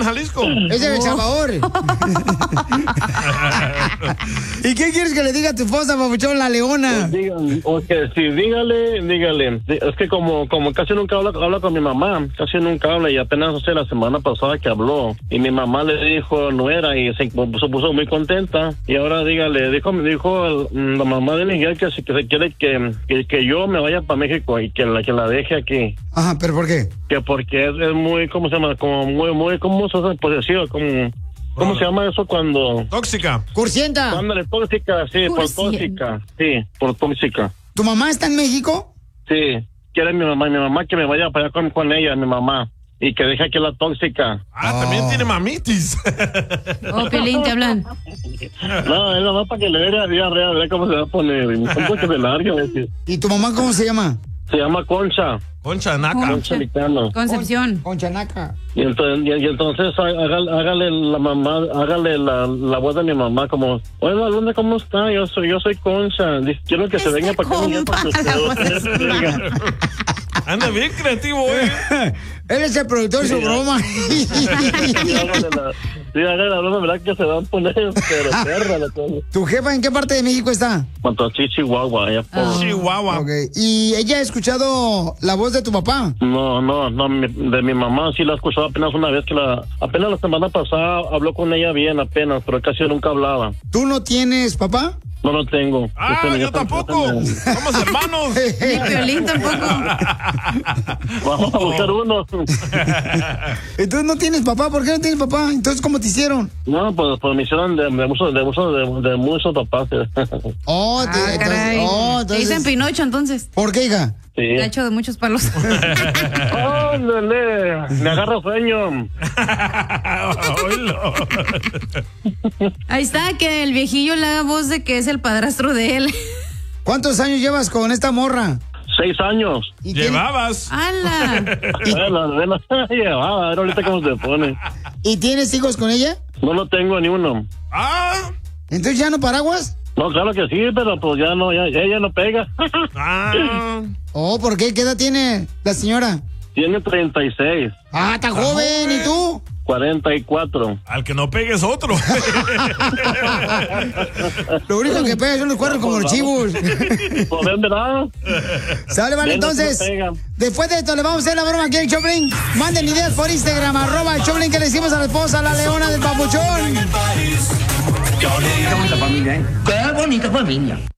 Jalisco. Es de El Salvador. ¿Y qué quieres que le diga a tu esposa, papuchón, la leona? Sí, dígale. Es que como casi nunca habla con mi mamá, casi nunca habla, y apenas la semana pasada que habló, y mi mamá le dijo nuera y se puso muy contenta, y ahora dígale, dijo la mamá de Miguel que se quiere que yo me vaya para México y que la deje aquí. Ajá, ¿pero por qué? Que porque es muy, ¿cómo se llama? Como muy, ¿cómo se llama? Posesiva, como... ¿Cómo se llama eso cuando...? Tóxica. Cursienta. Ándale, tóxica, sí, por tóxica. Sí, por tóxica. ¿Tu mamá está en México? Sí, quiere mi mamá que me vaya para allá con ella, mi mamá. Y que deje aquí la tóxica. También tiene mamitis. Pelín, te hablan. No, es nomás para que le vea diarrea, vea cómo se va a poner. Un poco de larga, ¿Y tu mamá cómo se llama? Se llama Concha. Concha Naca. Concha Licano. Concepción. Concha Naca. Y entonces hágale la mamá, hágale la voz de mi mamá como, oiga, Luna, ¿cómo está? Yo soy Concha. Quiero que se venga para acá. Anda bien creativo, Él es el productor de su broma. Sí, hágale la broma, ¿verdad? Que se van a poner, pero perra la cosa. ¿Tu jefa en qué parte de México está? Potosí, Chihuahua, allá por... Chihuahua. Okay. ¿Y ella ha escuchado la voz de tu papá? No, de mi mamá sí la escuchó apenas una vez apenas la semana pasada habló con ella bien apenas, pero casi nunca hablaba. ¿Tú no tienes papá? No lo tengo. Yo tampoco. Somos hermanos. Ni Piolín tampoco. Vamos a buscar uno. Entonces no tienes papá. ¿Por qué no tienes papá? Entonces, ¿cómo te hicieron? No, pues me hicieron de muchos papás. Caray. Te dicen Pinocho, entonces. ¿Por qué, hija? Sí. Te ha hecho de muchos palos. ¡Ándale! Me agarra sueño. Ahí está, que el viejillo le haga voz de que es el padrastro de él. ¿Cuántos años llevas con esta morra? 6 años. ¿Llevabas? ¡Hala! Llevaba, a ver ahorita cómo se pone. ¿Y tienes hijos con ella? No lo tengo ni uno. ¿Entonces ya no paraguas? No, claro que sí, pero pues ya no, ella no pega. ¿Por qué? ¿Qué edad tiene la señora? Tiene 36. Está joven. ¿Y tú? 44. Al que no pegues otro. Lo único que pega son los cuernos como los chivos. Pues ven, ¿verdad? Sale, vale, entonces. Después de esto le vamos a hacer la broma aquí al Choplin. Manden ideas por Instagram, @el Choplin, que le decimos a la esposa, la leona del papuchón. Qué bonita familia, ¿eh? Qué bonita familia.